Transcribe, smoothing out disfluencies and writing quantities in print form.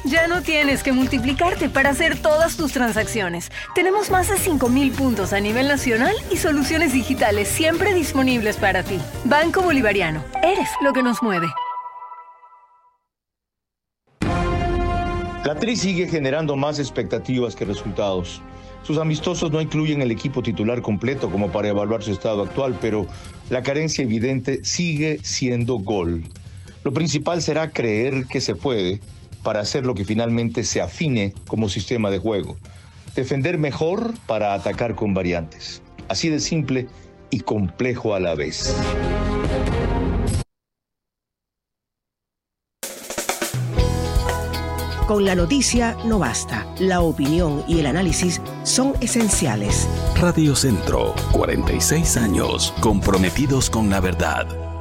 Ya no tienes que multiplicarte para hacer todas tus transacciones. Tenemos más de 5,000 puntos a nivel nacional y soluciones digitales siempre disponibles para ti. Banco Bolivariano. Eres lo que nos mueve. La Tri sigue generando más expectativas que resultados. Sus amistosos no incluyen el equipo titular completo como para evaluar su estado actual, pero la carencia evidente sigue siendo gol. Lo principal será creer que se puede para hacer lo que finalmente se afine como sistema de juego. Defender mejor para atacar con variantes. Así de simple y complejo a la vez. Con la noticia no basta. La opinión y el análisis son esenciales. Radio Centro, 46 años comprometidos con la verdad.